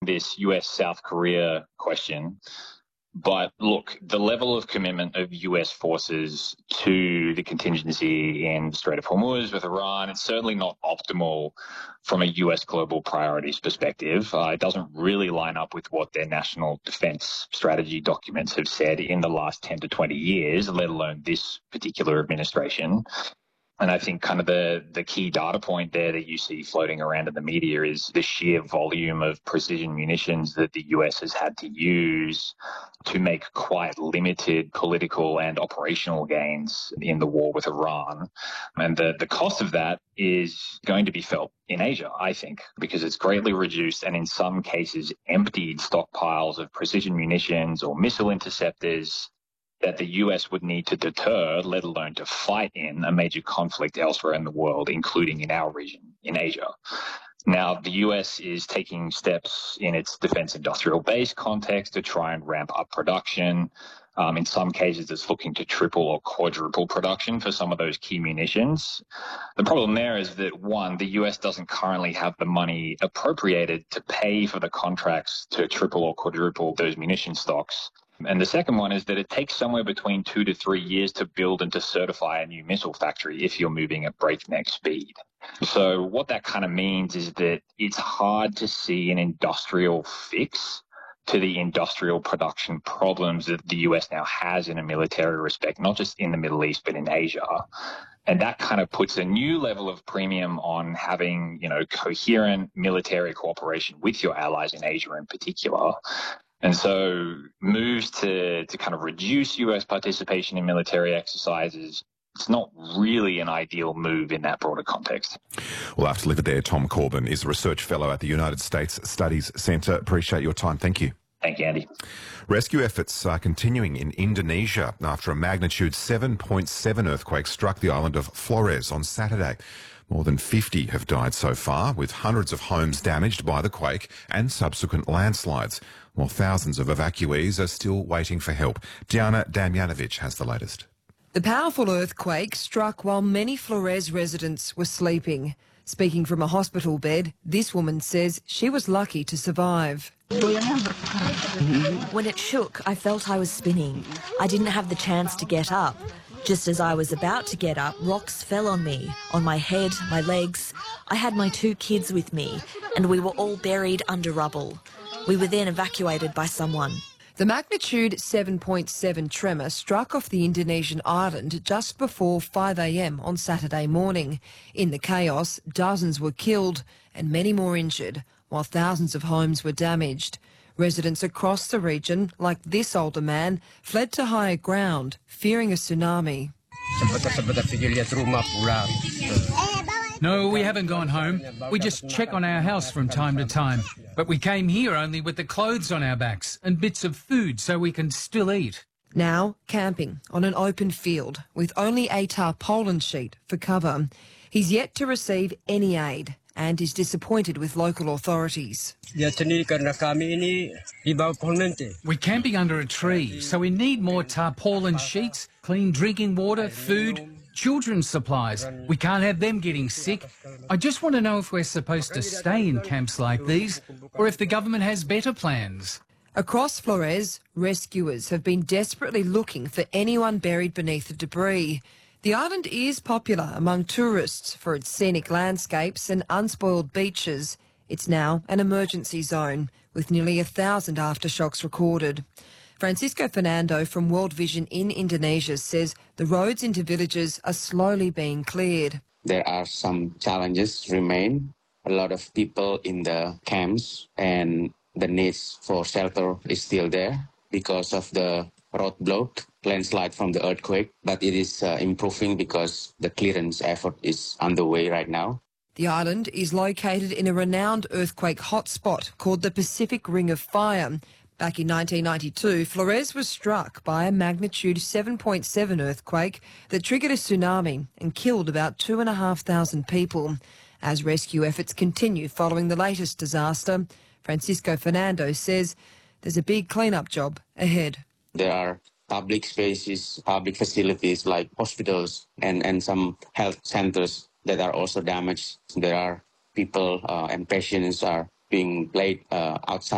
this US-South Korea question. But look, the level of commitment of US forces to the contingency in Strait of Hormuz with Iran, it's certainly not optimal from a US global priorities perspective. It doesn't really line up with what their national defense strategy documents have said in the last 10 to 20 years, let alone this particular administration. And I think kind of the key data point there that you see floating around in the media is the sheer volume of precision munitions that the US has had to use to make quite limited political and operational gains in the war with Iran. And the cost of that is going to be felt in Asia, I think, because it's greatly reduced and in some cases emptied stockpiles of precision munitions or missile interceptors that the US would need to deter, let alone to fight in a major conflict elsewhere in the world, including in our region, in Asia. Now, the US is taking steps in its defense industrial base context to try and ramp up production. In some cases, it's looking to triple or quadruple production for some of those key munitions. The problem there is that, one, the US doesn't currently have the money appropriated to pay for the contracts to triple or quadruple those munition stocks. And the second one is that it takes somewhere between 2 to 3 years to build and to certify a new missile factory if you're moving at breakneck speed. So what that kind of means is that it's hard to see an industrial fix to the industrial production problems that the US now has in a military respect, not just in the Middle East, but in Asia. And that kind of puts a new level of premium on having, coherent military cooperation with your allies in Asia in particular. And so moves to kind of reduce US participation in military exercises, it's not really an ideal move in that broader context. We'll have to leave it there. Tom Corbin is a research fellow at the United States Studies Centre. Appreciate your time. Thank you. Thank you, Andy. Rescue efforts are continuing in Indonesia after a magnitude 7.7 earthquake struck the island of Flores on Saturday. More than 50 have died so far, with hundreds of homes damaged by the quake and subsequent landslides, while thousands of evacuees are still waiting for help. Diana Damjanovic has the latest. The powerful earthquake struck while many Flores residents were sleeping. Speaking from a hospital bed, this woman says she was lucky to survive. When it shook, I felt I was spinning. I didn't have the chance to get up. Just as I was about to get up, rocks fell on me, on my head, my legs. I had my 2 kids with me, and we were all buried under rubble. We were then evacuated by someone. The magnitude 7.7 tremor struck off the Indonesian island just before 5 a.m. on Saturday morning. In the chaos, dozens were killed and many more injured, while thousands of homes were damaged. Residents across the region, like this older man, fled to higher ground, fearing a tsunami. No, we haven't gone home. We just check on our house from time to time. But we came here only with the clothes on our backs and bits of food so we can still eat. Now camping on an open field with only a tarpaulin sheet for cover. He's yet to receive any aid and is disappointed with local authorities. We're camping under a tree, so we need more tarpaulin sheets, clean drinking water, food, children's supplies. We can't have them getting sick. I just want to know if we're supposed to stay in camps like these or if the government has better plans. Across Flores, rescuers have been desperately looking for anyone buried beneath the debris. The island is popular among tourists for its scenic landscapes and unspoiled beaches. It's now an emergency zone, with nearly 1,000 aftershocks recorded. Francisco Fernando from World Vision in Indonesia says the roads into villages are slowly being cleared. There are some challenges remain. A lot of people in the camps and the needs for shelter is still there because of the roadblock, landslide from the earthquake, but it is improving because the clearance effort is underway right now. The island is located in a renowned earthquake hotspot called the Pacific Ring of Fire. Back in 1992, Flores was struck by a magnitude 7.7 earthquake that triggered a tsunami and killed about 2,500 people. As rescue efforts continue following the latest disaster, Francisco Fernando says there's a big clean-up job ahead. There are public spaces, public facilities like hospitals and some health centers that are also damaged. There are people and patients are being laid outside